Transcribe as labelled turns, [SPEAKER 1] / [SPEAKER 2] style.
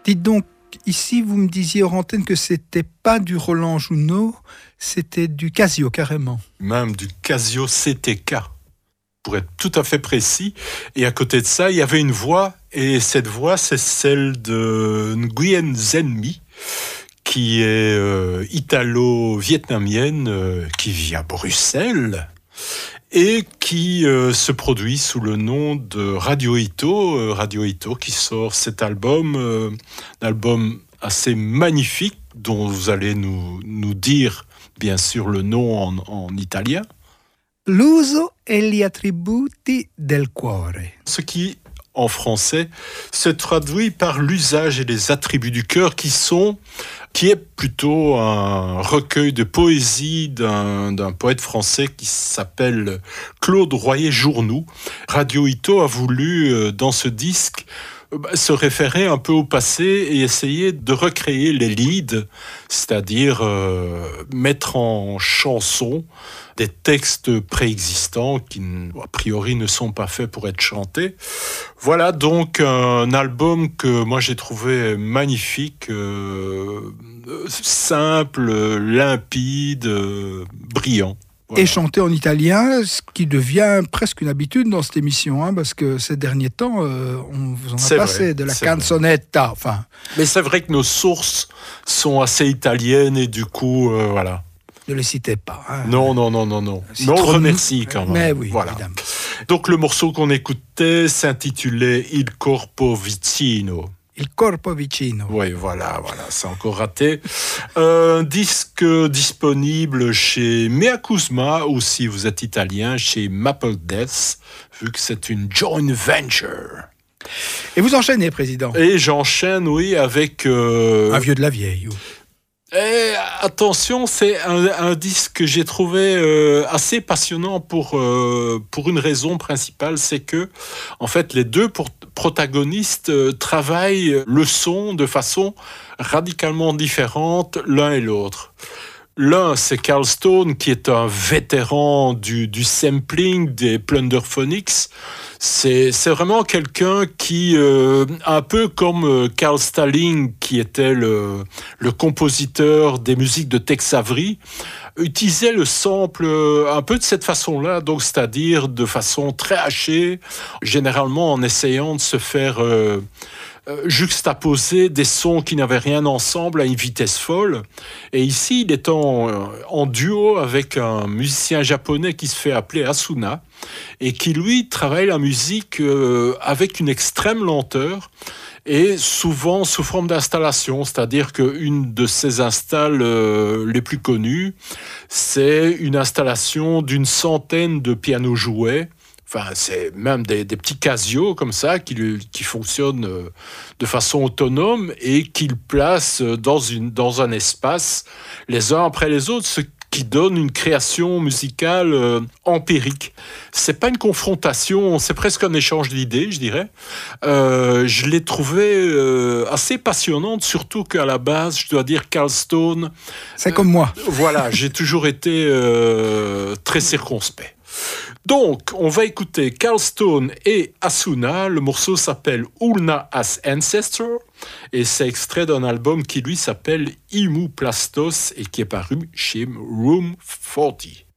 [SPEAKER 1] Dites donc, ici, vous me disiez hors antenne que c'était pas du Roland Junot, c'était du Casio, carrément.
[SPEAKER 2] Même du Casio CTK, pour être tout à fait précis. Et à côté de ça, il y avait une voix, et cette voix, c'est celle de Nguyen Zen My, qui est italo-vietnamienne, qui vit à Bruxelles, et qui se produit sous le nom de Radio Ito. Radio Ito qui sort cet album, un album assez magnifique, dont vous allez nous dire, bien sûr, le nom en italien.
[SPEAKER 1] L'uso e gli attributi del cuore.
[SPEAKER 2] Ce qui, en français, se traduit par l'usage et les attributs du cœur qui est plutôt un recueil de poésie d'un poète français qui s'appelle Claude Royer-Journoux. Radio Ito a voulu, dans ce disque, se référer un peu au passé et essayer de recréer les leads, c'est-à-dire mettre en chanson des textes préexistants qui, a priori, ne sont pas faits pour être chantés. Voilà donc un album que moi j'ai trouvé magnifique, simple, limpide, brillant. Voilà.
[SPEAKER 1] Et chanter en italien, ce qui devient presque une habitude dans cette émission, parce que ces derniers temps, on vous en a passé de la canzonetta. Enfin.
[SPEAKER 2] Mais c'est vrai que nos sources sont assez italiennes et du coup, voilà.
[SPEAKER 1] Ne les citez pas.
[SPEAKER 2] Non. Mais on remercie quand même.
[SPEAKER 1] Mais oui,
[SPEAKER 2] voilà.
[SPEAKER 1] Évidemment.
[SPEAKER 2] Donc le morceau qu'on écoutait s'intitulait Il corpo vicino.
[SPEAKER 1] Il corpo vicino.
[SPEAKER 2] Oui, voilà, c'est encore raté. Un disque disponible chez Mea Kuzma, ou si vous êtes italien, chez Maple Death, vu que c'est une joint venture.
[SPEAKER 1] Et vous enchaînez, Président.
[SPEAKER 2] Et j'enchaîne, oui, avec...
[SPEAKER 1] Un vieux de la vieille.
[SPEAKER 2] Et attention, c'est un disque que j'ai trouvé assez passionnant pour une raison principale, c'est que en fait les deux protagonistes travaillent le son de façon radicalement différente l'un et l'autre. L'un, c'est Carl Stone, qui est un vétéran du sampling des Plunderphonics. C'est vraiment quelqu'un qui, un peu comme Carl Stalling, qui était le compositeur des musiques de Tex Avery, utilisait le sample un peu de cette façon-là, donc c'est-à-dire de façon très hachée, généralement en essayant de se faire juxtaposer des sons qui n'avaient rien ensemble à une vitesse folle. Et ici, il est en duo avec un musicien japonais qui se fait appeler Asuna et qui, lui, travaille la musique avec une extrême lenteur et souvent sous forme d'installation, c'est-à-dire qu'une de ses installs les plus connues, c'est une installation d'une centaine de pianos jouets. Enfin, c'est même des petits Casio comme ça qui fonctionnent de façon autonome et qu'il place dans un espace les uns après les autres, ce qui donne une création musicale empirique. C'est pas une confrontation, c'est presque un échange d'idées, je dirais. Je l'ai trouvé assez passionnante, surtout qu'à la base, je dois dire, Carl Stone...
[SPEAKER 1] C'est comme moi.
[SPEAKER 2] Voilà, j'ai toujours été très circonspect. Donc, on va écouter Carl Stone et Asuna. Le morceau s'appelle Ulna as Ancestor et c'est extrait d'un album qui, lui, s'appelle Imu Plastos et qui est paru chez Room 40.